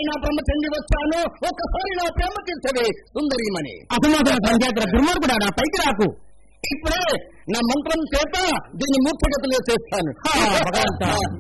నా బ్రహ్మచండి వచ్చాను, ఒక్కసారి నా ప్రేమ తీర్చవే సుందరిమణి. అసమాధాన సంజాతర దుర్మార్గుడా, నా పైకి రాకు. ఇప్పుడే నా మంత్రం చేత దీన్ని మూర్ఛగతిలో చేస్తాను.